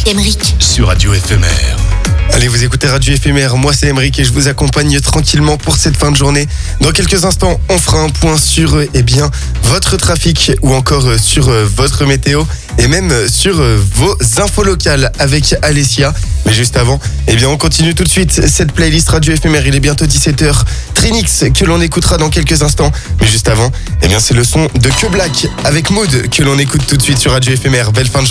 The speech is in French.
Emric. Sur Radio Éphémère. Allez, vous écoutez Radio Éphémère, moi c'est Emric et je vous accompagne tranquillement pour cette fin de journée. Dans quelques instants, on fera un point sur votre trafic ou encore sur votre météo et même sur vos infos locales avec Alessia. Mais juste avant, on continue tout de suite cette playlist Radio Éphémère. Il est bientôt 17h. Trinix que l'on écoutera dans quelques instants. Mais juste avant, c'est le son de Que Black avec Mood que l'on écoute tout de suite sur Radio Éphémère. Belle fin de journée.